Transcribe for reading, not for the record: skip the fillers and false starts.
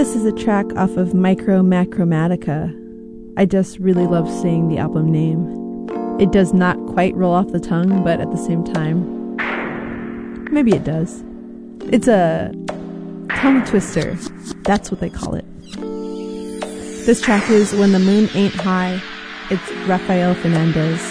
This is a track off of Micro Macromatica. I just really love saying the album name. It does not quite roll off the tongue, but at the same time, maybe it does. It's a tongue twister. That's what they call it. This track is When the Moon Ain't High. It's Rafael Fernandez.